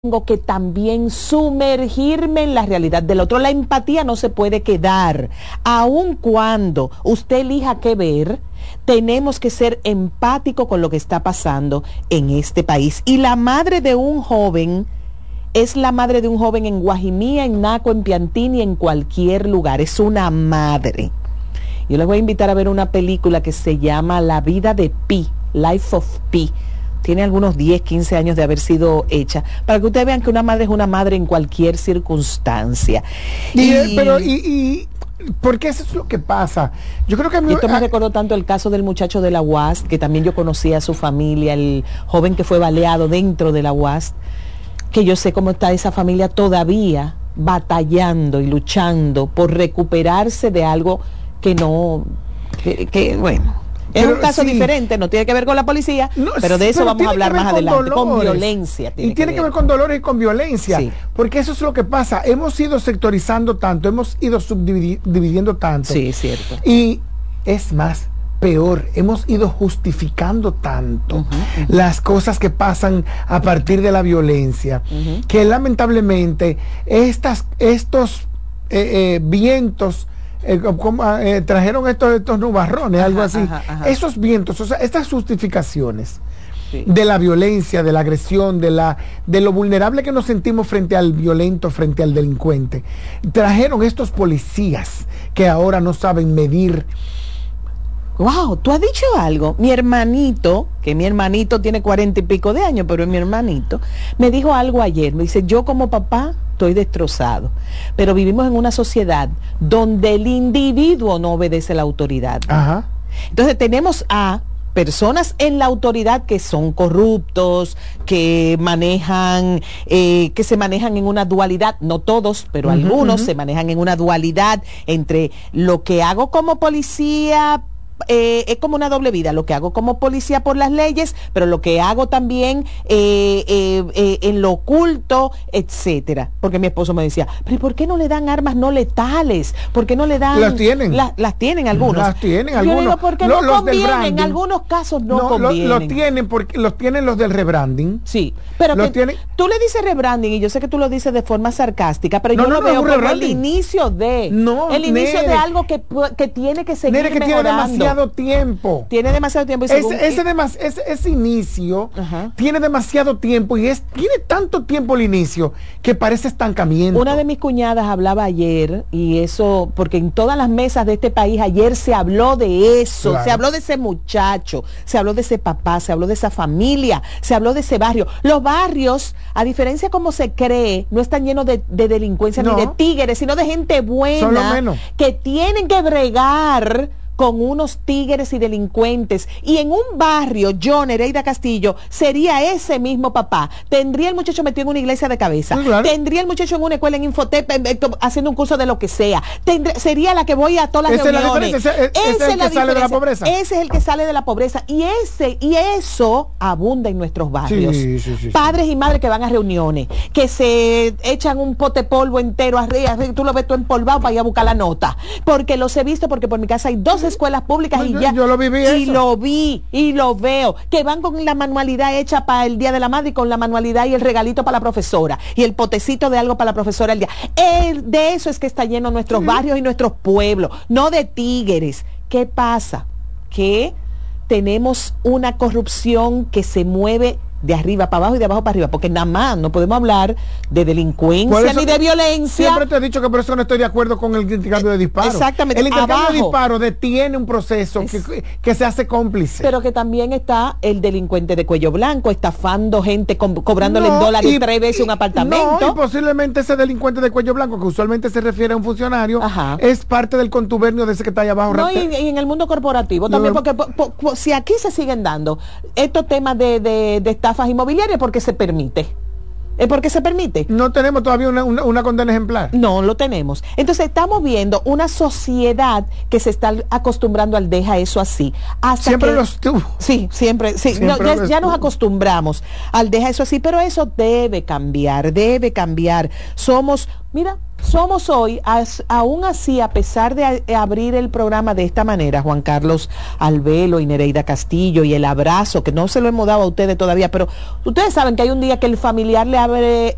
tengo que también sumergirme en la realidad del otro. La empatía no se puede quedar. Aun cuando usted elija qué ver, tenemos que ser empáticos con lo que está pasando en este país. Y la madre de un joven es la madre de un joven en Guajimía, en Naco, en Piantini, en cualquier lugar. Es una madre. Yo les voy a invitar a ver una película que se llama La vida de Pi, Life of Pi. Tiene algunos 10, 15 años de haber sido hecha, para que ustedes vean que una madre es una madre en cualquier circunstancia. Y porque eso es lo que pasa. Yo creo que esto me recordó tanto el caso del muchacho de la UAS, que también yo conocía a su familia, el joven que fue baleado dentro de la UAS, que yo sé cómo está esa familia todavía batallando y luchando por recuperarse de algo que no, bueno. Es un caso diferente, no tiene que ver con la policía, pero de eso vamos a hablar más adelante, con violencia. Y tiene que ver con dolores y con violencia, sí. Porque eso es lo que pasa. Hemos ido sectorizando tanto, hemos ido subdividiendo tanto. Sí, es cierto. Y es más, peor, hemos ido justificando tanto las cosas que pasan a partir de la violencia, que lamentablemente estos vientos trajeron estos nubarrones, algo así. Esos vientos, o sea, estas justificaciones de la violencia, de la agresión, de lo vulnerable que nos sentimos frente al violento, frente al delincuente, trajeron estos policías que ahora no saben medir. Wow, tú has dicho algo. Mi hermanito tiene 40 y pico de años, pero es mi hermanito, me dijo algo ayer. Me dice, yo como papá estoy destrozado, pero vivimos en una sociedad donde el individuo no obedece a la autoridad. Entonces tenemos a personas en la autoridad que son corruptos, que se manejan en una dualidad, no todos, pero algunos se manejan en una dualidad entre lo que hago como policía, es como una doble vida, lo que hago como policía por las leyes, pero lo que hago también en lo oculto, etcétera. Porque mi esposo me decía, pero ¿por qué no le dan armas no letales? ¿Por qué no le dan? Las tienen. Las tienen algunos. Las tienen algunos. Yo digo, porque no conviene, en algunos casos no conviene. Lo tienen porque los tienen los del rebranding. Sí, pero tú le dices rebranding y yo sé que tú lo dices de forma sarcástica, pero yo lo veo como el inicio de algo que tiene que seguir mejorando. Tiene demasiado tiempo. Ese inicio tiene demasiado tiempo y tiene tanto tiempo el inicio que parece estancamiento. Una de mis cuñadas hablaba ayer, y eso, porque en todas las mesas de este país ayer se habló de eso, se habló de ese muchacho, se habló de ese papá, se habló de esa familia, se habló de ese barrio. Los barrios, a diferencia como se cree, no están llenos de delincuencia ni de tigres, sino de gente buena que tienen que bregar con unos tigres y delincuentes. Y en un barrio, yo, Nereida Castillo, sería ese mismo papá. Tendría el muchacho metido en una iglesia de cabeza. Tendría el muchacho en una escuela en Infotep haciendo un curso de lo que sea. Sería la que voy a todas las reuniones. Ese es el que sale de la pobreza. Ese es el que sale de la pobreza. Y eso abunda en nuestros barrios. Padres y madres que van a reuniones, que se echan un pote polvo entero arriba, tú lo ves todo empolvado para ir a buscar la nota. Porque los he visto, porque por mi casa hay dos escuelas públicas yo lo viví y lo vi y lo veo, que van con la manualidad hecha para el Día de la Madre y con la manualidad y el regalito para la profesora y el potecito de algo para la profesora el día. De eso es que está lleno nuestros barrios y nuestros pueblos, no de tigres. ¿Qué pasa? Que tenemos una corrupción que se mueve de arriba para abajo y de abajo para arriba, porque nada más no podemos hablar de delincuencia ni de violencia. Siempre te he dicho que por eso no estoy de acuerdo con el intercambio de disparos. Exactamente. El intercambio de disparos detiene un proceso que se hace cómplice. Pero que también está el delincuente de cuello blanco, estafando gente, cobrándole en dólares 3 veces un apartamento. No, y posiblemente ese delincuente de cuello blanco, que usualmente se refiere a un funcionario, es parte del contubernio de ese que está allá abajo. No, y en el mundo corporativo también, porque si aquí se siguen dando estos temas de estafas inmobiliarias, porque se permite. ¿Es porque se permite? No tenemos todavía una condena ejemplar. No lo tenemos. Entonces estamos viendo una sociedad que se está acostumbrando al deja eso así. Siempre los tuvo. Sí, siempre. Sí. Ya nos acostumbramos al deja eso así, pero eso debe cambiar, debe cambiar. Somos hoy, aún así, a pesar de abrir el programa de esta manera, Juan Carlos Albelo y Nereida Castillo, y el abrazo, que no se lo hemos dado a ustedes todavía, pero ustedes saben que hay un día que el familiar le abre